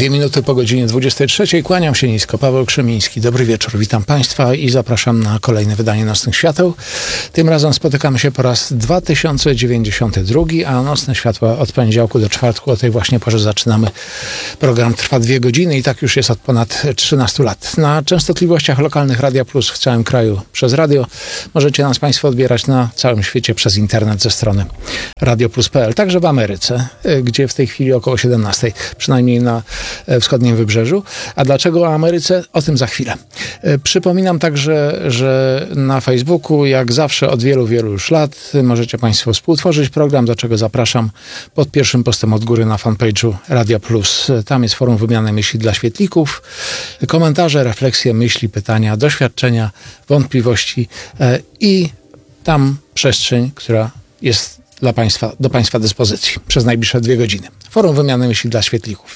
2 minuty po godzinie 23. Kłaniam się nisko. Paweł Krzemiński. Dobry wieczór. Witam Państwa i zapraszam na kolejne wydanie Nocnych Świateł. Tym razem spotykamy się po raz 2092, a Nocne Światła od poniedziałku do czwartku o tej właśnie porze zaczynamy. Program trwa 2 godziny i tak już jest od ponad 13 lat. Na częstotliwościach lokalnych Radia Plus w całym kraju przez radio. Możecie nas Państwo odbierać na całym świecie przez internet ze strony radioplus.pl. Także w Ameryce, gdzie w tej chwili około 17, przynajmniej na wschodnim wybrzeżu. A dlaczego o Ameryce? O tym za chwilę. Przypominam także, że na Facebooku, jak zawsze od wielu już lat, możecie Państwo współtworzyć program, do czego zapraszam pod pierwszym postem od góry na fanpage'u Radia Plus. Tam jest forum wymiany myśli dla świetlików, komentarze, refleksje, myśli, pytania, doświadczenia, wątpliwości i tam przestrzeń, która jest do Państwa dyspozycji przez najbliższe 2 godziny. Forum wymiany myśli dla świetlików.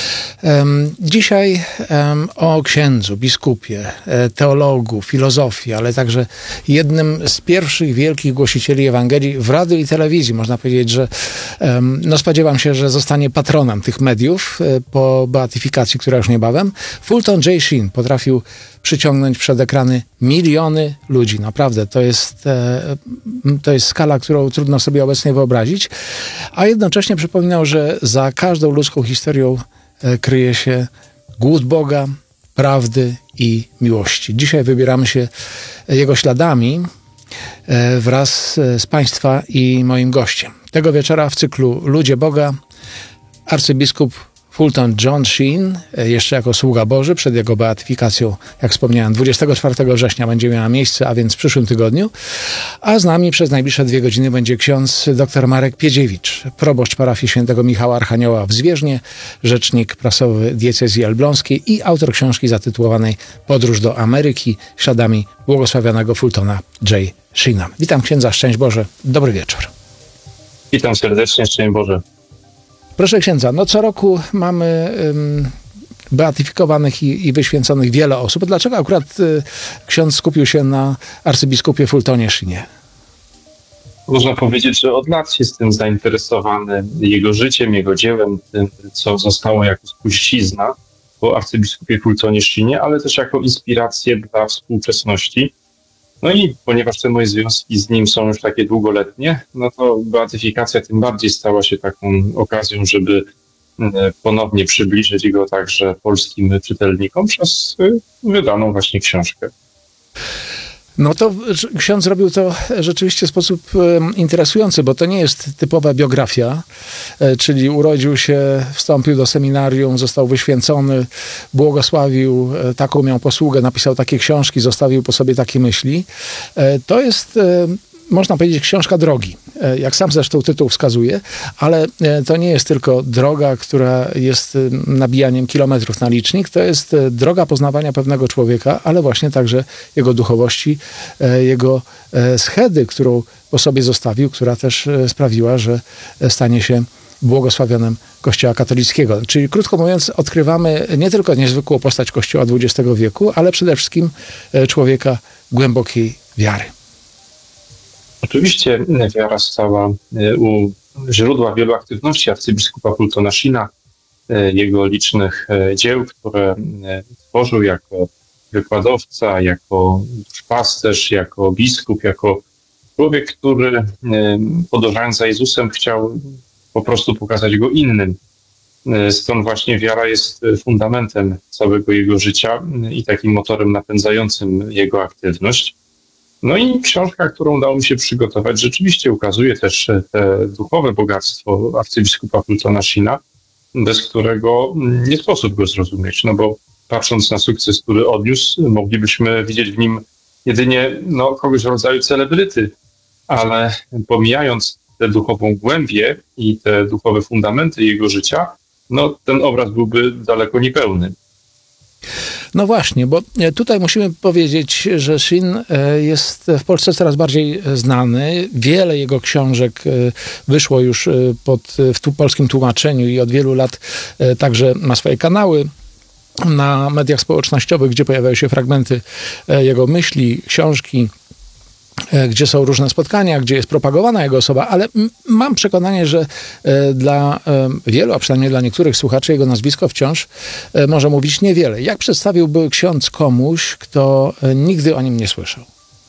Dzisiaj o księdzu, biskupie, teologu, filozofii, ale także jednym z pierwszych wielkich głosicieli Ewangelii w radiu i telewizji. Można powiedzieć, że spodziewam się, że zostanie patronem tych mediów po beatyfikacji, która już niebawem. Fulton J. Sheen potrafił przyciągnąć przed ekrany miliony ludzi. Naprawdę, to jest skala, którą trudno sobie obecnie wyobrazić. A jednocześnie przypominał, że za każdą ludzką historią kryje się głód Boga, prawdy i miłości. Dzisiaj wybieramy się jego śladami wraz z Państwa i moim gościem. Tego wieczora w cyklu Ludzie Boga arcybiskup Fulton John Sheen, jeszcze jako sługa Boży, przed jego beatyfikacją, jak wspomniałem, 24 września będzie miała miejsce, a więc w przyszłym tygodniu. A z nami przez najbliższe 2 godziny będzie ksiądz dr Marek Piedziewicz, proboszcz parafii świętego Michała Archanioła w Zwierznie, rzecznik prasowy diecezji elbląskiej i autor książki zatytułowanej Podróż do Ameryki śladami błogosławionego Fultona J. Sheena. Witam księdza, szczęść Boże, dobry wieczór. Witam serdecznie, szczęść Boże. Proszę księdza, co roku mamy beatyfikowanych i wyświęconych wiele osób. Dlaczego akurat ksiądz skupił się na arcybiskupie Fultonie Sheenie? Można powiedzieć, że od lat jestem zainteresowany jego życiem, jego dziełem, tym, co zostało jako spuścizna po arcybiskupie Fultonie Sheenie, ale też jako inspirację dla współczesności. No i ponieważ te moje związki z nim są już takie długoletnie, to beatyfikacja tym bardziej stała się taką okazją, żeby ponownie przybliżyć go także polskim czytelnikom przez wydaną właśnie książkę. To ksiądz zrobił to rzeczywiście w sposób interesujący, bo to nie jest typowa biografia, czyli urodził się, wstąpił do seminarium, został wyświęcony, błogosławił, taką miał posługę, napisał takie książki, zostawił po sobie takie myśli. To jest, można powiedzieć, książka drogi, jak sam zresztą tytuł wskazuje, ale to nie jest tylko droga, która jest nabijaniem kilometrów na licznik, to jest droga poznawania pewnego człowieka, ale właśnie także jego duchowości, jego schedy, którą po sobie zostawił, która też sprawiła, że stanie się błogosławionym Kościoła katolickiego. Czyli krótko mówiąc, odkrywamy nie tylko niezwykłą postać Kościoła XX wieku, ale przede wszystkim człowieka głębokiej wiary. Oczywiście wiara stała u źródła wielu aktywności arcybiskupa Fultona Sheena, jego licznych dzieł, które tworzył jako wykładowca, jako duszpasterz, jako biskup, jako człowiek, który podążając za Jezusem chciał po prostu pokazać go innym. Stąd właśnie wiara jest fundamentem całego jego życia i takim motorem napędzającym jego aktywność. I książka, którą udało mi się przygotować, rzeczywiście ukazuje też te duchowe bogactwo arcybiskupa Fultona Sheena, bez którego nie sposób go zrozumieć, bo patrząc na sukces, który odniósł, moglibyśmy widzieć w nim jedynie kogoś w rodzaju celebryty, ale pomijając tę duchową głębię i te duchowe fundamenty jego życia, ten obraz byłby daleko niepełny. No właśnie, bo tutaj musimy powiedzieć, że Sheen jest w Polsce coraz bardziej znany. Wiele jego książek wyszło już w polskim tłumaczeniu i od wielu lat także ma swoje kanały na mediach społecznościowych, gdzie pojawiają się fragmenty jego myśli, książki. gdzie są różne spotkania, gdzie jest propagowana jego osoba, ale mam przekonanie, że dla wielu, a przynajmniej dla niektórych słuchaczy, jego nazwisko wciąż może mówić niewiele. Jak przedstawiłby ksiądz komuś, kto nigdy o nim nie słyszał?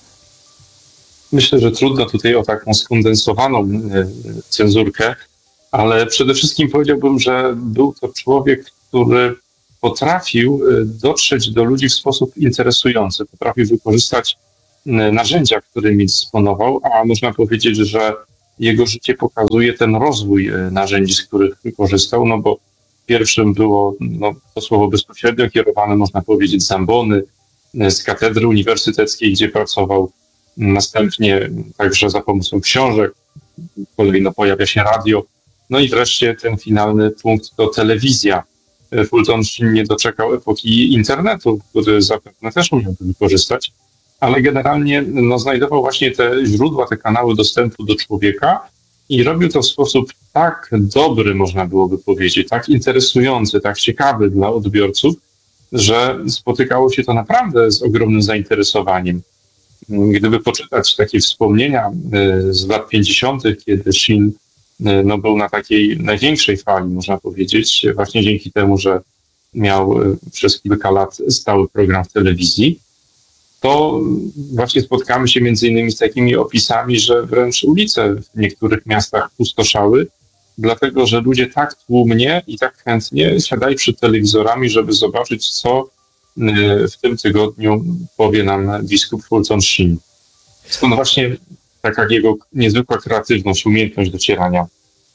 Myślę, że trudno tutaj o taką skondensowaną cenzurkę, ale przede wszystkim powiedziałbym, że był to człowiek, który potrafił dotrzeć do ludzi w sposób interesujący, potrafił wykorzystać narzędzia, którymi dysponował, a można powiedzieć, że jego życie pokazuje ten rozwój narzędzi, z których korzystał, no bo pierwszym było to słowo bezpośrednio kierowane, można powiedzieć, z ambony, z katedry uniwersyteckiej, gdzie pracował. Następnie także za pomocą książek, kolejno pojawia się radio, no i wreszcie ten finalny punkt to telewizja. Fulton Sheen nie doczekał epoki internetu, który zapewne też musiał wykorzystać, ale generalnie znajdował właśnie te źródła, te kanały dostępu do człowieka i robił to w sposób tak dobry, można byłoby powiedzieć, tak interesujący, tak ciekawy dla odbiorców, że spotykało się to naprawdę z ogromnym zainteresowaniem. Gdyby poczytać takie wspomnienia z lat 50., kiedy Sheen był na takiej największej fali, można powiedzieć, właśnie dzięki temu, że miał przez kilka lat stały program w telewizji, to właśnie spotkamy się między innymi z takimi opisami, że wręcz ulice w niektórych miastach pustoszały, dlatego że ludzie tak tłumnie i tak chętnie siadali przed telewizorami, żeby zobaczyć, co w tym tygodniu powie nam biskup Fulton Sheen. Stąd właśnie taka jego niezwykła kreatywność, umiejętność docierania.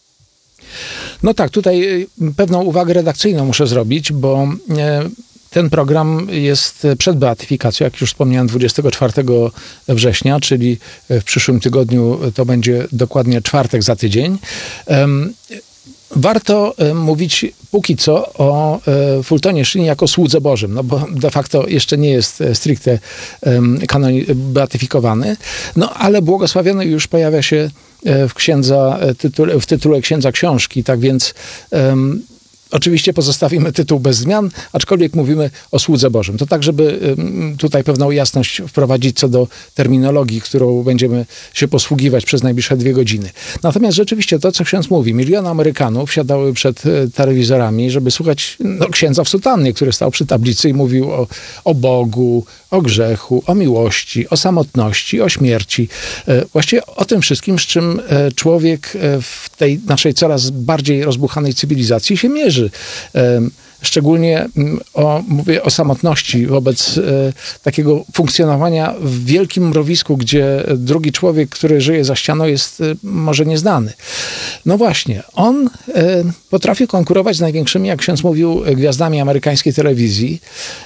No tak, tutaj pewną uwagę redakcyjną muszę zrobić, bo ten program jest przed beatyfikacją, jak już wspomniałem, 24 września, czyli w przyszłym tygodniu to będzie dokładnie czwartek za tydzień. Warto mówić póki co o Fultonie Sheen jako słudze Bożym, no bo de facto jeszcze nie jest stricte beatyfikowany, no ale błogosławiony już pojawia się w tytule księdza książki, tak więc oczywiście pozostawimy tytuł bez zmian, aczkolwiek mówimy o słudze Bożym. To tak, żeby tutaj pewną jasność wprowadzić co do terminologii, którą będziemy się posługiwać przez najbliższe 2 godziny. Natomiast rzeczywiście to, co ksiądz mówi, miliony Amerykanów siadały przed telewizorami, żeby słuchać księdza w sutannie, który stał przy tablicy i mówił o Bogu, o grzechu, o miłości, o samotności, o śmierci. Właściwie o tym wszystkim, z czym człowiek w tej naszej coraz bardziej rozbuchanej cywilizacji się mierzy. Szczególnie mówię o samotności wobec takiego funkcjonowania w wielkim mrowisku, gdzie drugi człowiek, który żyje za ścianą, jest może nieznany. No właśnie, on potrafi konkurować z największymi, jak ksiądz mówił, gwiazdami amerykańskiej telewizji.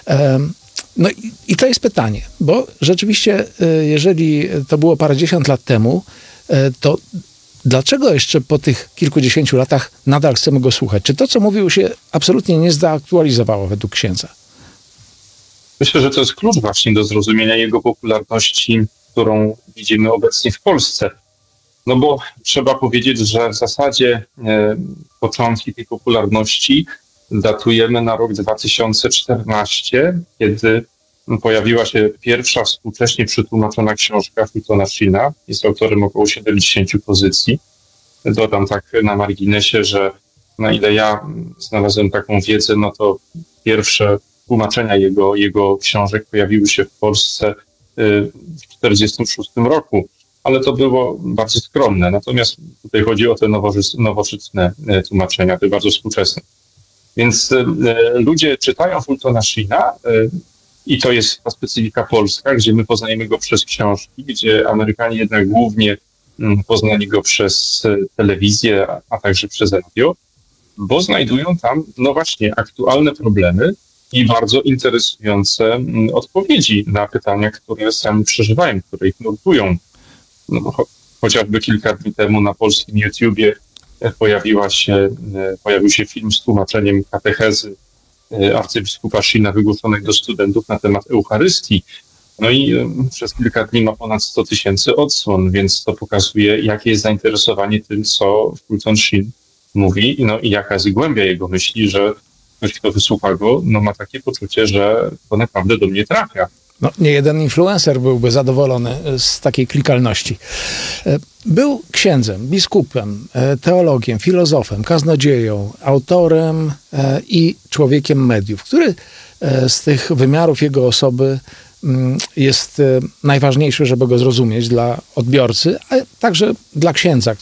No i to jest pytanie, bo rzeczywiście, jeżeli to było parędziesiąt lat temu, to dlaczego jeszcze po tych kilkudziesięciu latach nadal chcemy go słuchać? Czy to, co mówił, się absolutnie nie zdeaktualizowało według księdza? Myślę, że to jest klucz właśnie do zrozumienia jego popularności, którą widzimy obecnie w Polsce. No bo trzeba powiedzieć, że w zasadzie początki tej popularności datujemy na rok 2014, kiedy pojawiła się pierwsza współcześnie przetłumaczona książka Fultona Sheena. Jest autorem około 70 pozycji. Dodam tak na marginesie, że na ile ja znalazłem taką wiedzę, no to pierwsze tłumaczenia jego książek pojawiły się w Polsce w 1946 roku, ale to było bardzo skromne. Natomiast tutaj chodzi o te nowoczesne tłumaczenia, te bardzo współczesne. Więc ludzie czytają Fultona Sheena i to jest ta specyfika polska, gdzie my poznajemy go przez książki, gdzie Amerykanie jednak głównie poznali go przez telewizję, a także przez radio, bo znajdują tam, no właśnie, aktualne problemy i bardzo interesujące odpowiedzi na pytania, które sami przeżywają, które ich nurtują. No, chociażby kilka dni temu na polskim YouTubie pojawił się film z tłumaczeniem katechezy arcybiskupa Sheena wygłoszonej do studentów na temat Eucharystii. No i przez kilka dni ma ponad 100 000 odsłon, więc to pokazuje, jakie jest zainteresowanie tym, co Fulton Sheen mówi, no i jaka jest głębia jego myśli, że ktoś, kto wysłucha go, no ma takie poczucie, że to naprawdę do mnie trafia. No, nie jeden influencer byłby zadowolony z takiej klikalności. Był księdzem, biskupem, teologiem, filozofem, kaznodzieją, autorem i człowiekiem mediów, który z tych wymiarów jego osoby jest najważniejszy, żeby go zrozumieć dla odbiorcy, a także dla księdza,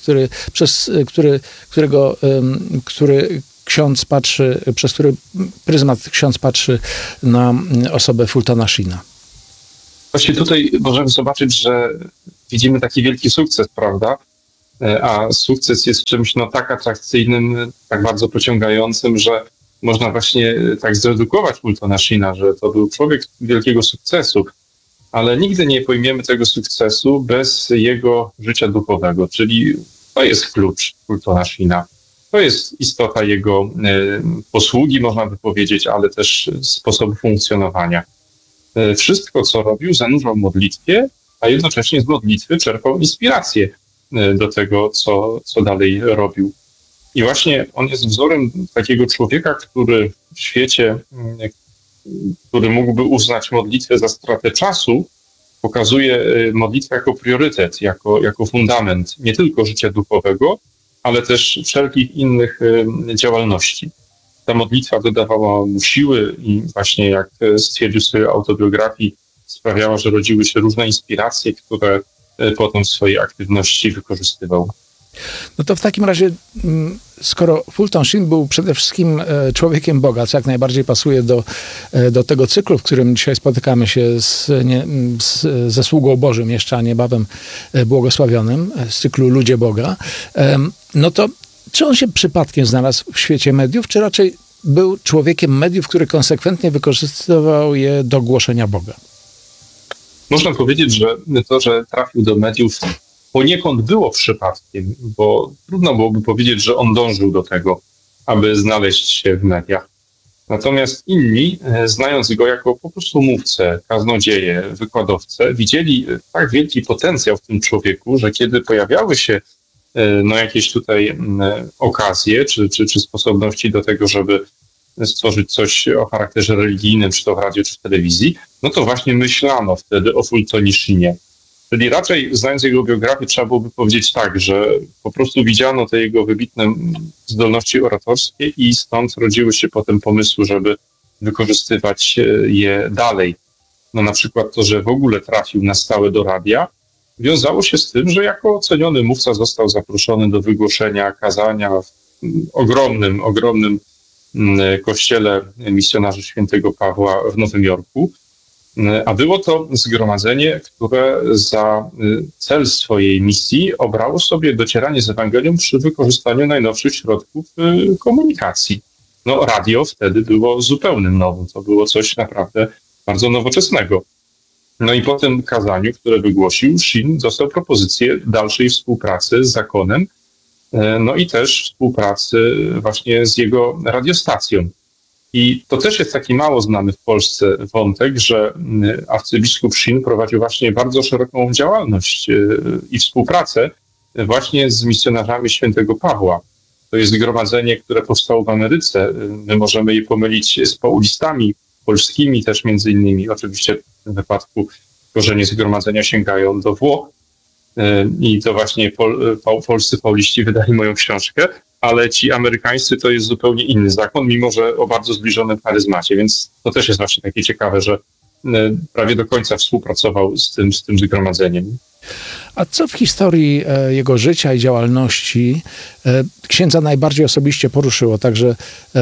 który ksiądz patrzy, przez który pryzmat ksiądz patrzy na osobę Fultona Sheena. Właśnie tutaj możemy zobaczyć, że widzimy taki wielki sukces, prawda? A sukces jest czymś tak atrakcyjnym, tak bardzo pociągającym, że można właśnie tak zredukować Fultona Sheena, że to był człowiek wielkiego sukcesu, ale nigdy nie pojmiemy tego sukcesu bez jego życia duchowego, czyli to jest klucz Fultona Sheena. To jest istota jego posługi, można by powiedzieć, ale też sposobu funkcjonowania. Wszystko, co robił, zanurzał w modlitwie, a jednocześnie z modlitwy czerpał inspirację do tego, co dalej robił. I właśnie on jest wzorem takiego człowieka, który w świecie, który mógłby uznać modlitwę za stratę czasu, pokazuje modlitwę jako priorytet, jako fundament nie tylko życia duchowego, ale też wszelkich innych działalności. Ta modlitwa dodawała mu siły i właśnie, jak stwierdził w swojej autobiografii, sprawiała, że rodziły się różne inspiracje, które potem w swojej aktywności wykorzystywał. No to w takim razie, skoro Fulton Sheen był przede wszystkim człowiekiem Boga, co jak najbardziej pasuje do tego cyklu, w którym dzisiaj spotykamy się ze sługą Bożym, jeszcze a niebawem błogosławionym, z cyklu Ludzie Boga, no to czy on się przypadkiem znalazł w świecie mediów, czy raczej był człowiekiem mediów, który konsekwentnie wykorzystywał je do głoszenia Boga? Można powiedzieć, że to, że trafił do mediów, poniekąd było przypadkiem, bo trudno byłoby powiedzieć, że on dążył do tego, aby znaleźć się w mediach. Natomiast inni, znając go jako po prostu mówcę, kaznodzieję, wykładowcę, widzieli tak wielki potencjał w tym człowieku, że kiedy pojawiały się jakieś tutaj okazje, czy sposobności do tego, żeby stworzyć coś o charakterze religijnym, czy to w radiu, czy w telewizji, no to właśnie myślano wtedy o Fultonie Sheenie. Czyli raczej, znając jego biografię, trzeba byłoby powiedzieć tak, że po prostu widziano te jego wybitne zdolności oratorskie i stąd rodziły się potem pomysły, żeby wykorzystywać je dalej. No na przykład to, że w ogóle trafił na stałe do radia, wiązało się z tym, że jako ceniony mówca został zaproszony do wygłoszenia kazania w ogromnym kościele misjonarzy świętego Pawła w Nowym Jorku. A było to zgromadzenie, które za cel swojej misji obrało sobie docieranie z Ewangelią przy wykorzystaniu najnowszych środków komunikacji. No, radio wtedy było zupełnym nowym. To było coś naprawdę bardzo nowoczesnego. No i po tym kazaniu, które wygłosił, Sheen dostał propozycję dalszej współpracy z zakonem, no i też współpracy właśnie z jego radiostacją. I to też jest taki mało znany w Polsce wątek, że arcybiskup Sheen prowadził właśnie bardzo szeroką działalność i współpracę właśnie z misjonarzami świętego Pawła. To jest zgromadzenie, które powstało w Ameryce. My możemy je pomylić z paulistami polskimi też między innymi. Oczywiście w tym wypadku korzenie zgromadzenia sięgają do Włoch i to właśnie polscy pauliści wydali moją książkę, ale ci amerykańscy to jest zupełnie inny zakon, mimo że o bardzo zbliżonym charyzmacie, więc to też jest właśnie takie ciekawe, że prawie do końca współpracował z tym zgromadzeniem. A co w historii jego życia i działalności księdza najbardziej osobiście poruszyło? Także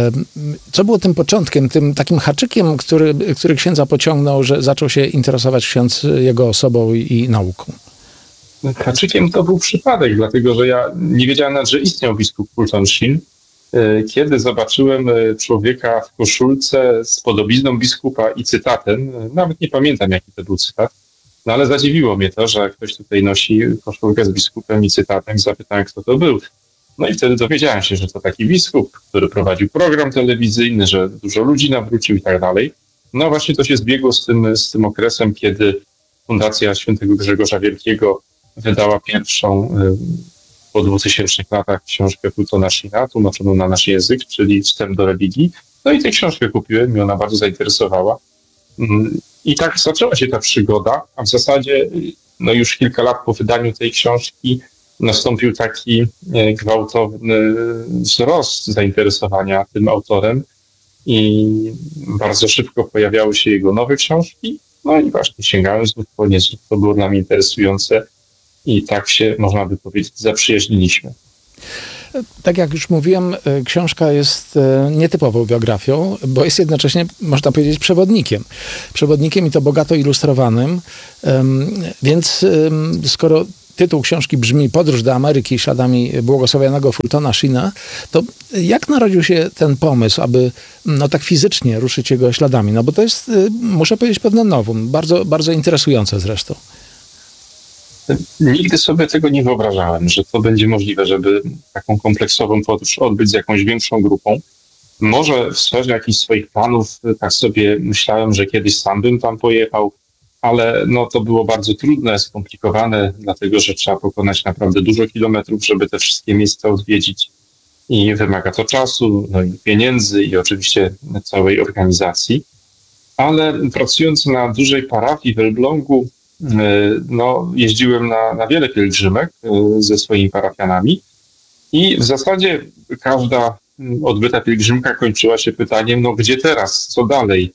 co było tym początkiem, tym takim haczykiem, który księdza pociągnął, że zaczął się interesować ksiądz jego osobą i nauką? Haczykiem to był przypadek, dlatego że ja nie wiedziałem nawet, że istniał biskup Fulton Sheen. Kiedy zobaczyłem człowieka w koszulce z podobizną biskupa i cytatem, nawet nie pamiętam, jaki to był cytat, no ale zadziwiło mnie to, że ktoś tutaj nosi koszulkę z biskupem i cytatem i zapytałem, kto to był. No i wtedy dowiedziałem się, że to taki biskup, który prowadził program telewizyjny, że dużo ludzi nawrócił i tak dalej. No właśnie to się zbiegło z tym okresem, kiedy Fundacja Świętego Grzegorza Wielkiego wydała pierwszą po 2000 latach książkę Fultona Sheena, tłumaczoną na nasz język, czyli Wstęp do religii. No i tę książkę kupiłem i ona bardzo zainteresowała. I tak zaczęła się ta przygoda, a w zasadzie no już kilka lat po wydaniu tej książki nastąpił taki gwałtowny wzrost zainteresowania tym autorem i bardzo szybko pojawiały się jego nowe książki. No i właśnie sięgałem znów po nie, to było dla mnie interesujące i tak się, można by powiedzieć, zaprzyjaźniliśmy. Tak jak już mówiłem, książka jest nietypową biografią, bo jest jednocześnie, można powiedzieć, przewodnikiem. Przewodnikiem i to bogato ilustrowanym, więc skoro tytuł książki brzmi Podróż do Ameryki śladami błogosławionego Fultona Sheena, to jak narodził się ten pomysł, aby tak fizycznie ruszyć jego śladami? No bo to jest, muszę powiedzieć, pewne novum, bardzo, bardzo interesujące zresztą. Nigdy sobie tego nie wyobrażałem, że to będzie możliwe, żeby taką kompleksową podróż odbyć z jakąś większą grupą. Może w sferze jakichś swoich planów tak sobie myślałem, że kiedyś sam bym tam pojechał, ale no to było bardzo trudne, skomplikowane, dlatego że trzeba pokonać naprawdę dużo kilometrów, żeby te wszystkie miejsca odwiedzić i wymaga to czasu, no i pieniędzy i oczywiście całej organizacji. Ale pracując na dużej parafii w Elblągu, no, jeździłem na wiele pielgrzymek ze swoimi parafianami i w zasadzie każda odbyta pielgrzymka kończyła się pytaniem, no gdzie teraz, co dalej?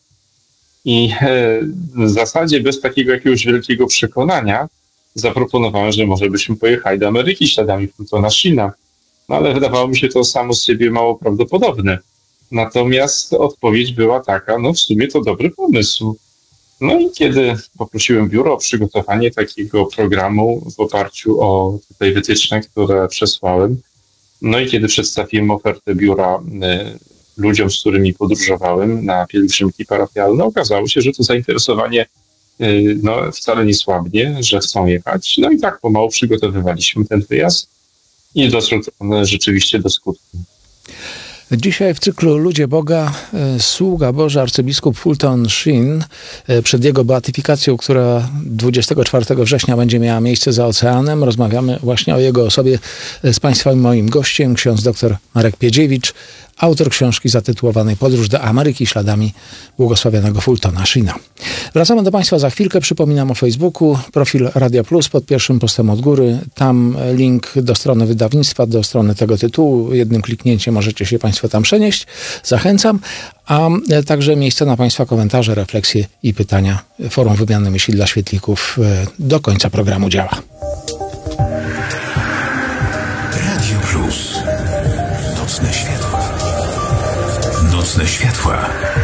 I w zasadzie bez takiego jakiegoś wielkiego przekonania zaproponowałem, że może byśmy pojechali do Ameryki śladami Fultona Sheena. No ale wydawało mi się to samo z siebie mało prawdopodobne. Natomiast odpowiedź była taka, no w sumie to dobry pomysł. No i kiedy poprosiłem biuro o przygotowanie takiego programu w oparciu o tutaj wytyczne, które przesłałem, no i kiedy przedstawiłem ofertę biura ludziom, z którymi podróżowałem na pielgrzymki parafialne, okazało się, że to zainteresowanie no, wcale nie słabnie, że chcą jechać. No i tak pomału przygotowywaliśmy ten wyjazd i doszedł on rzeczywiście do skutku. Dzisiaj w cyklu Ludzie Boga sługa Boży arcybiskup Fulton Sheen przed jego beatyfikacją, która 24 września będzie miała miejsce za oceanem. Rozmawiamy właśnie o jego osobie z Państwem. Moim gościem ksiądz dr Marek Piedziewicz, autor książki zatytułowanej Podróż do Ameryki śladami błogosławionego Fultona Sheena. Wracamy do Państwa za chwilkę. Przypominam o Facebooku, profil Radia Plus pod pierwszym postem od góry. Tam link do strony wydawnictwa, do strony tego tytułu. Jednym kliknięciem możecie się Państwo tam przenieść. Zachęcam. A także miejsce na Państwa komentarze, refleksje i pytania. Forum Wymiany Myśli dla Świetlików do końca programu działa. Radio Plus. Nocne światła. Nocne światła.